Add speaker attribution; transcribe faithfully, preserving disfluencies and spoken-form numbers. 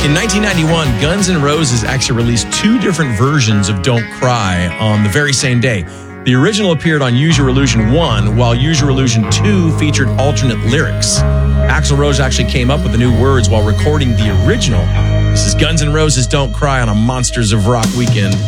Speaker 1: In nineteen ninety-one, Guns N' Roses actually released two different versions of Don't Cry on the very same day. The original appeared on Use Your Illusion one, while Use Your Illusion two featured alternate lyrics. Axl Rose actually came up with the new words while recording the original. This is Guns N' Roses' Don't Cry on a Monsters of Rock weekend.